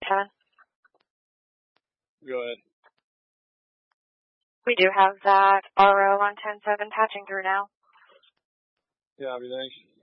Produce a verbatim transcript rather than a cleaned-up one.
Kevin. Go ahead. We do have that R O on ten seven patching through now. Yeah, thanks.